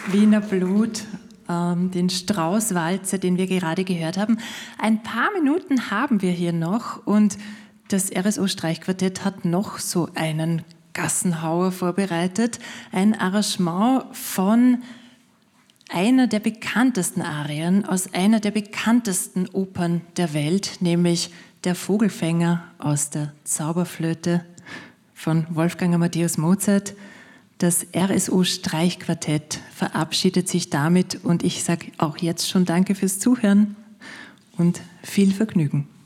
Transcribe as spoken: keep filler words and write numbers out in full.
Wiener Blut, ähm, den Straußwalzer, den wir gerade gehört haben. Ein paar Minuten haben wir hier noch und das R S O-Streichquartett hat noch so einen Gassenhauer vorbereitet. Ein Arrangement von einer der bekanntesten Arien aus einer der bekanntesten Opern der Welt, nämlich Der Vogelfänger aus der Zauberflöte von Wolfgang Amadeus Mozart. Das R S O-Streichquartett verabschiedet sich damit und ich sage auch jetzt schon Danke fürs Zuhören und viel Vergnügen.